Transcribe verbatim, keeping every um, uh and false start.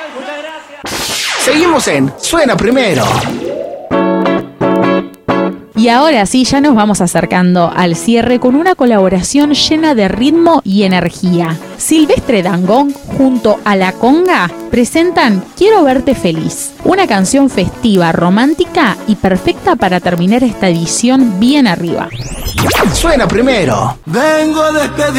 Muchas gracias. Seguimos en Suena Primero. Y ahora sí, ya nos vamos acercando al cierre con una colaboración llena de ritmo y energía. Silvestre Dangond junto a La Conga presentan Quiero Verte Feliz, una canción festiva, romántica y perfecta para terminar esta edición bien arriba. Suena Primero. Vengo a despedir